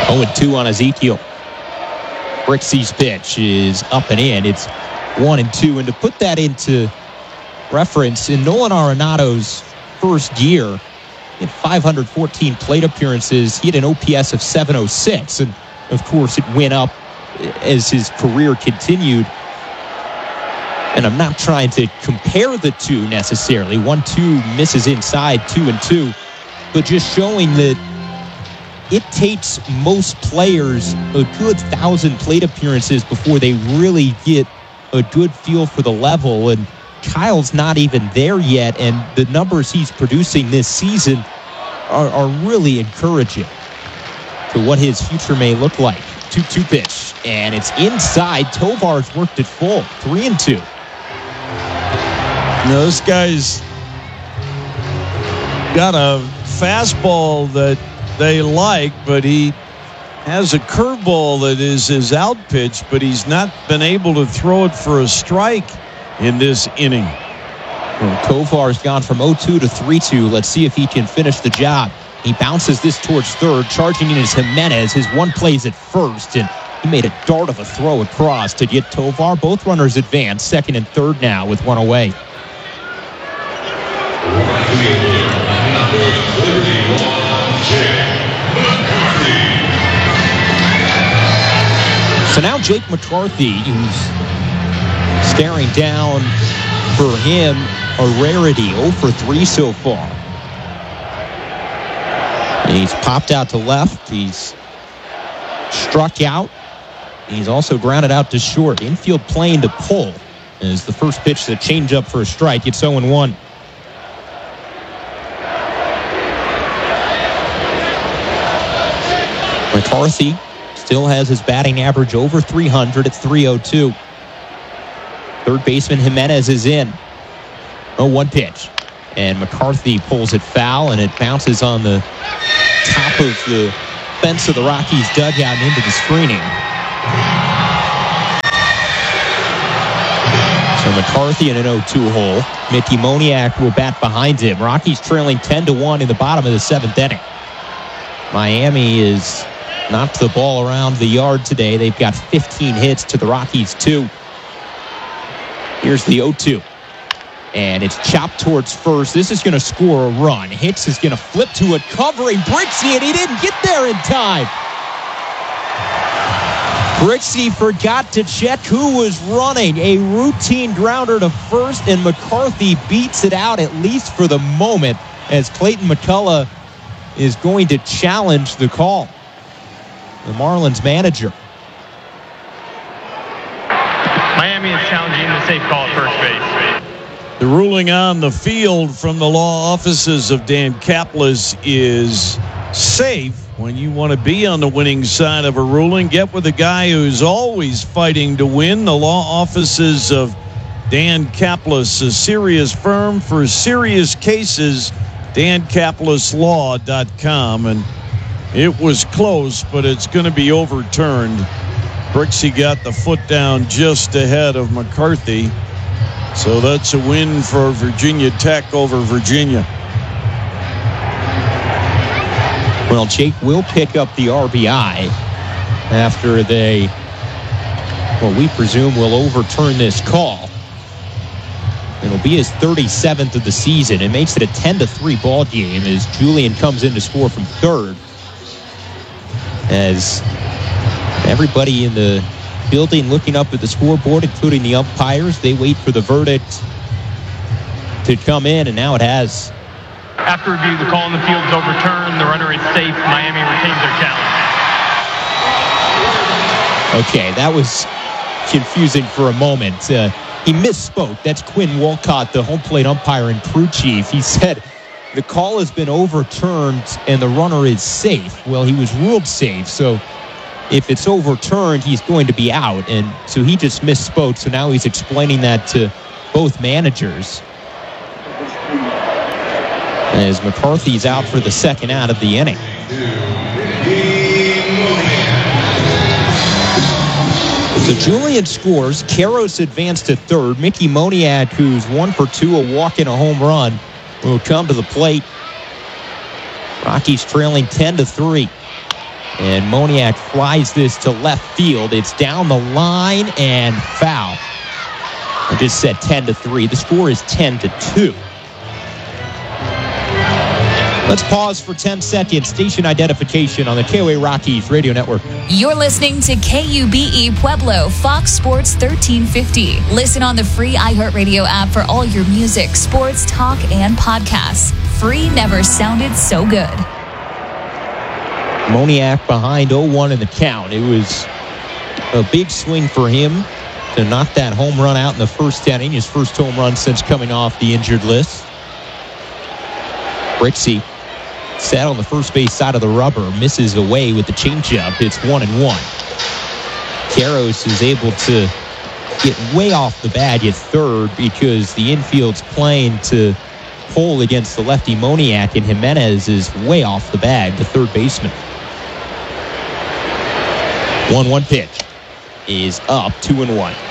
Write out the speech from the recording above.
0-2 on Ezekiel. Brixey's pitch is up and in. It's 1-2. And to put that into reference, in Nolan Arenado's first year, he had 514 plate appearances. He had an OPS of 706. And, of course, it went up as his career continued. And I'm not trying to compare the two necessarily. 1-2 misses inside, 2-2. But just showing that it takes most players a good 1,000 plate appearances before they really get a good feel for the level. And Kyle's not even there yet. And the numbers he's producing this season are really encouraging to what his future may look like. 2-2 pitch. And it's inside. Tovar's worked it full. 3-2. Now, this guy's got a fastball that they like, but he has a curveball that is his out pitch, but he's not been able to throw it for a strike in this inning. Well, Tovar's gone from 0-2 to 3-2. Let's see if he can finish the job. He bounces this towards third. Charging in is Jimenez. His one plays at first, and he made a dart of a throw across to get Tovar. Both runners advance, second and third now with one away. So now Jake McCarthy, who's staring down for him a rarity, 0 for 3 so far. And he's popped out to left. He's struck out. He's also grounded out to short. Infield playing to pull is the first pitch, the changeup for a strike. It's 0-1. McCarthy still has his batting average over 300. It's 302. Third baseman Jimenez is in. 0-1 pitch. And McCarthy pulls it foul, and it bounces on the top of the fence of the Rockies dugout and into the screening. So McCarthy in an 0-2 hole. Mickey Moniak will bat behind him. Rockies trailing 10-1 in the bottom of the seventh inning. Miami is knocked the ball around the yard today. They've got 15 hits to the Rockies 2. Here's the 0-2. And it's chopped towards first. This is going to score a run. Hicks is going to flip to it, covering Brixey, and he didn't get there in time. Brixey forgot to check who was running. A routine grounder to first, and McCarthy beats it out, at least for the moment, as Clayton McCullough is going to challenge the call. The Marlins manager. Miami is challenging the safe call at first base. The ruling on the field from the law offices of Dan Kaplis is safe. When you want to be on the winning side of a ruling, get with a guy who's always fighting to win. The law offices of Dan Kaplis, a serious firm for serious cases, dankapleslaw.com. And it was close, but it's going to be overturned. Brixey got the foot down just ahead of McCarthy. So that's a win for Virginia Tech over Virginia. Well, Jake will pick up the RBI after they, we presume, will overturn this call. It'll be his 37th of the season. It makes it a 10-3 ball game as Julian comes in to score from third. As everybody in the building looking up at the scoreboard, including the umpires, they wait for the verdict to come in, and now it has. After review, the call in the field is overturned. The runner is safe. Miami retains their challenge. Okay, that was confusing for a moment. He misspoke. That's Quinn Walcott, the home plate umpire and crew chief. He said the call has been overturned and the runner is safe. Well, he was ruled safe, so if it's overturned, he's going to be out. And so he just misspoke, so now he's explaining that to both managers. As McCarthy's out for the second out of the inning. So Julian scores. Karros advanced to third. Mickey Moniak, who's 1 for 2, a walk and a home run, will come to the plate. Rockies trailing 10-3. And Moniak flies this to left field. It's down the line and foul. I just said 10-3. The score is 10-2. Let's pause for 10 seconds. Station identification on the KOA Rockies Radio Network. You're listening to KUBE Pueblo, Fox Sports 1350. Listen on the free iHeartRadio app for all your music, sports, talk, and podcasts. Free never sounded so good. Moniak behind 0-1 in the count. It was a big swing for him to knock that home run out in the first inning. His first home run since coming off the injured list. Brixey sat on the first base side of the rubber, misses away with the changeup. It's 1-1. Karros is able to get way off the bag at third because the infield's playing to pull against the lefty Moniak, and Jimenez is way off the bag, the third baseman. 1-1 pitch is up, 2-1.